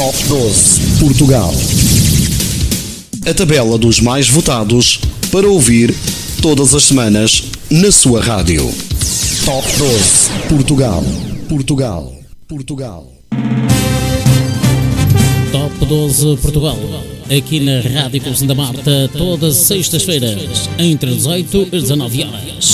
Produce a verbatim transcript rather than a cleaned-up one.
Top doze Portugal. A tabela dos mais votados para ouvir todas as semanas na sua rádio. Top doze Portugal. Portugal. Portugal. Top doze Portugal. Aqui na Rádio Cruz da Marta, todas as sextas-feiras, entre dezoito e dezanove horas.